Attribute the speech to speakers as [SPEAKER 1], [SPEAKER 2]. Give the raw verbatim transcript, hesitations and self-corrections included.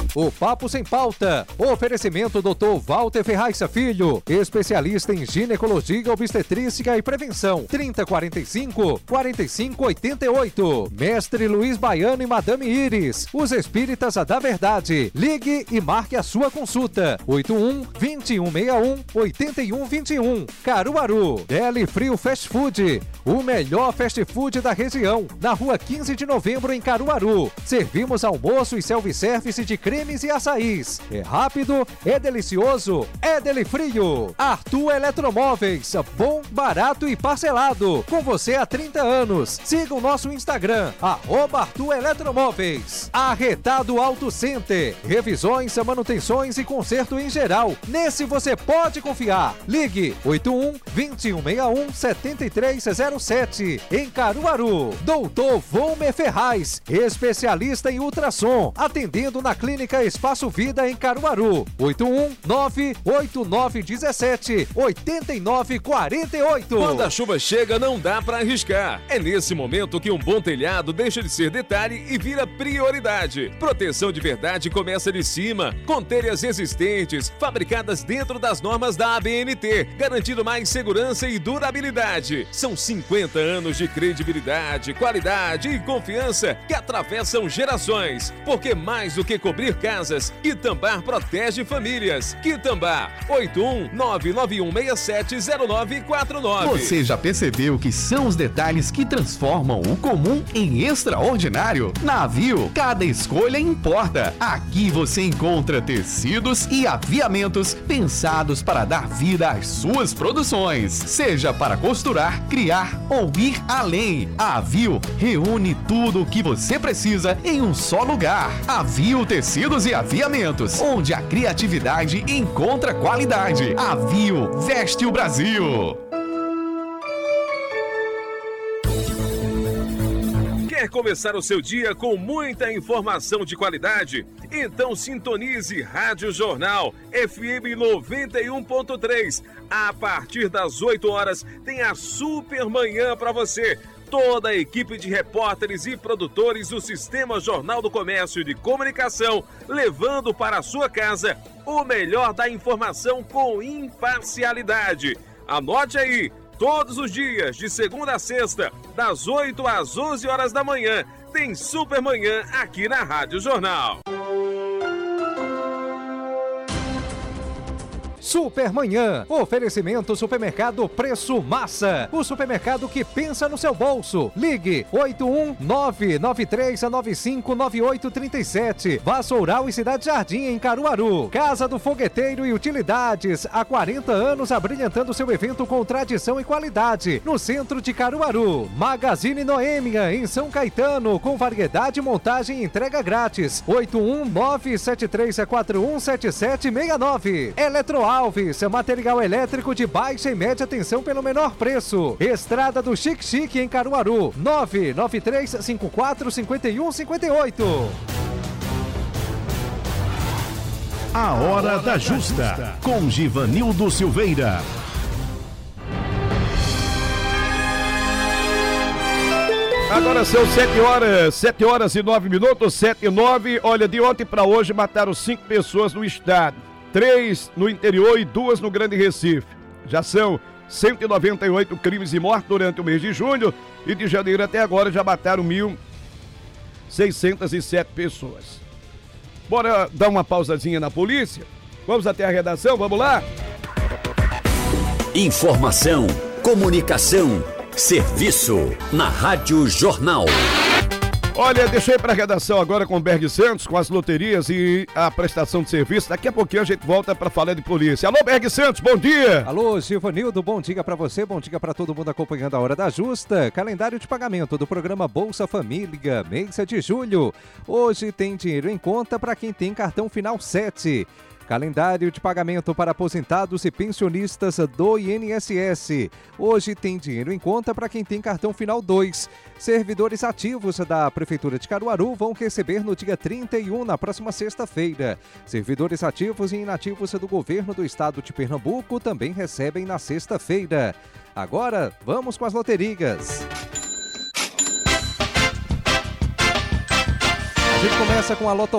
[SPEAKER 1] o Papo Sem Pauta. Oferecimento doutor Walter Ferraz Filho, especialista em ginecologia, obstetrícia e prevenção. trinta, quarenta e cinco, quarenta e cinco, oitenta e oito. Mestre Luiz Baiano e Madame Iris, os espíritas da verdade. Ligue e marque a sua consulta. oito um, vinte e um, sessenta e um, oitenta e um, vinte e um. Caruaru. Deli Frio Fast Food, o melhor fast food da região. Na rua quinze de novembro, em Caruaru. Servimos almoço e self-service de cremes e açaís. É rápido, é delicioso, é Deli Frio. Arthur Eletromóveis, bom, barato e parcelado. Com você há trinta anos. Siga o nosso Instagram, arroba Arthur Eletromóveis. Arretado Auto Center, revisões, manutenções e conserto em geral. Nesse você pode confiar. Ligue oito um, vinte e um, sessenta e um, setenta e três zero sete. Em Caruaru. Doutor Volmer Ferraz, especialista em ultrassom, atendendo na Clínica Espaço Vida em Caruaru. oito um, nove oito nove um sete, oito nove quatro oito.
[SPEAKER 2] Quando a chuva chega, não dá pra arriscar. É nesse momento que um bom telhado deixa de ser detalhe e vira prioridade. Proteção de verdade começa de cima, com telhas resistentes, fabricadas dentro das normas da A B N T, garantindo mais segurança e durabilidade. São cinquenta anos de credibilidade, qualidade e confiança que atravessam gerações. Porque mais do que cobrir casas, Quitambá protege famílias. Quitambá, oito um, nove nove um seis sete zero nove quatro nove.
[SPEAKER 3] Você já percebeu que são os detalhes que transformam o comum em extraordinário? Na Avio, cada escolha importa. Aqui você encontra tecidos e aviamentos pensados para dar vida às suas produções. Seja para costurar, criar ou ir além. A Avio reúne tudo o que você precisa em um só lugar. Avio Tecidos e Aviamentos, onde a criatividade encontra qualidade. Avio veste o Brasil.
[SPEAKER 2] Quer começar o seu dia com muita informação de qualidade? Então sintonize Rádio Jornal F M noventa e um ponto três. A partir das oito horas tem a Super Manhã para você. Toda a equipe de repórteres e produtores do Sistema Jornal do Comércio de Comunicação, levando para a sua casa o melhor da informação com imparcialidade. Anote aí, todos os dias, de segunda a sexta, das oito às onze horas da manhã, tem Super Manhã aqui na Rádio Jornal.
[SPEAKER 1] Supermanhã, oferecimento Supermercado Preço Massa, o supermercado que pensa no seu bolso. Ligue oito um nove nove três nove cinco nove oito três sete. Vassoural e Cidade Jardim em Caruaru. Casa do Fogueteiro e Utilidades, há quarenta anos abrilhantando seu evento com tradição e qualidade, no centro de Caruaru. Magazine Noêmia em São Caetano, com variedade, montagem e entrega grátis. oito um nove sete três quatro um sete sete seis nove. Eletroalves, material elétrico de baixa e média tensão pelo menor preço. Estrada do Chique Chique em Caruaru. nove nove três cinco quatro cinco um cinco oito.
[SPEAKER 4] A Hora da Justa, com Givanildo Silveira.
[SPEAKER 5] Agora são sete horas, sete horas e nove minutos, sete e nove. Olha, de ontem para hoje mataram cinco pessoas no estado, três no interior e duas no Grande Recife. Já são cento e noventa e oito crimes e mortes durante o mês de junho, e de janeiro até agora já mataram mil seiscentas e sete pessoas. Bora dar uma pausazinha na polícia? Vamos até a redação, vamos lá?
[SPEAKER 6] Informação, comunicação, serviço na Rádio Jornal.
[SPEAKER 5] Olha, deixei para a redação agora com o Berg Santos, com as loterias e a prestação de serviço. Daqui a pouquinho a gente volta para falar de polícia. Alô, Berg Santos, bom dia!
[SPEAKER 1] Alô, Givanildo, bom dia para você, bom dia para todo mundo acompanhando a Hora da Justa. Calendário de pagamento do programa Bolsa Família, mês de julho. Hoje tem dinheiro em conta para quem tem cartão final sete. Calendário de pagamento para aposentados e pensionistas do I N S S. Hoje tem dinheiro em conta para quem tem cartão final dois. Servidores ativos da Prefeitura de Caruaru vão receber no dia trinta e um, na próxima sexta-feira. Servidores ativos e inativos do governo do estado de Pernambuco também recebem na sexta-feira. Agora, vamos com as loterias. A gente começa com a Loto